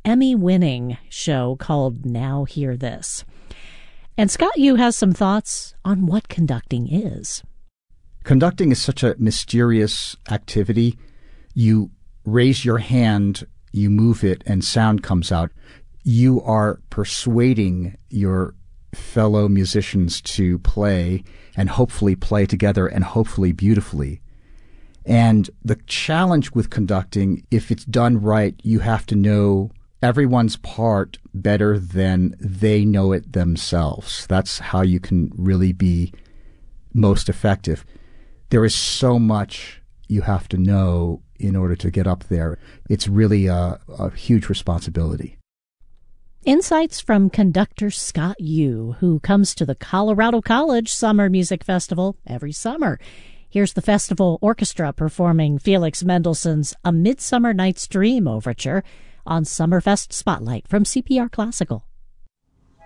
Emmy-winning show called Now Hear This. And Scott Yu has some thoughts on what conducting is. Conducting is such a mysterious activity. You raise your hand, you move it, and sound comes out. You are persuading your fellow musicians to play and hopefully play together and hopefully beautifully. And the challenge with conducting, if it's done right, you have to know everyone's part better than they know it themselves. That's how you can really be most effective. There is so much you have to know in order to get up there. It's really a huge responsibility. Insights from conductor Scott Yu, who comes to the Colorado College Summer Music Festival every summer. Here's the festival orchestra performing Felix Mendelssohn's A Midsummer Night's Dream overture on Summerfest Spotlight from CPR Classical.